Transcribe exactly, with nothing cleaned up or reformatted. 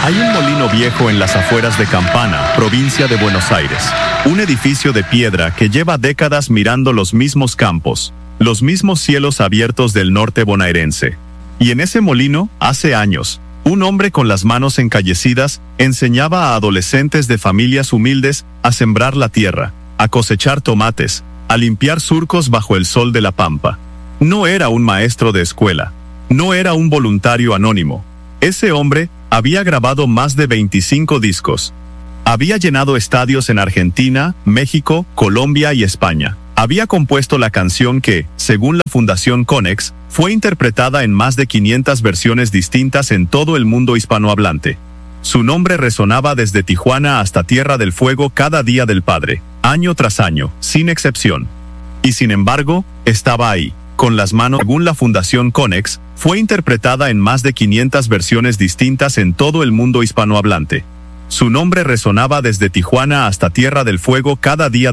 Hay un molino viejo en las afueras de Campana, provincia de Buenos Aires. Un edificio de piedra que lleva décadas mirando los mismos campos, los mismos cielos abiertos del norte bonaerense. Y en ese molino, hace años, un hombre con las manos encallecidas enseñaba a adolescentes de familias humildes a sembrar la tierra, a cosechar tomates, a limpiar surcos bajo el sol de la pampa. No era un maestro de escuela, no era un voluntario anónimo. Ese hombre había grabado más de veinticinco discos. Había llenado estadios en Argentina, México, Colombia y España. Había compuesto la canción que, según la Fundación Konex, fue interpretada en más de quinientas versiones distintas en todo el mundo hispanohablante. Su nombre resonaba desde Tijuana hasta Tierra del Fuego cada Día del Padre, año tras año, sin excepción. Y sin embargo, estaba ahí, con las manos. Según la Fundación Konex, fue interpretada en más de quinientas versiones distintas en todo el mundo hispanohablante. Su nombre resonaba desde Tijuana hasta Tierra del Fuego cada día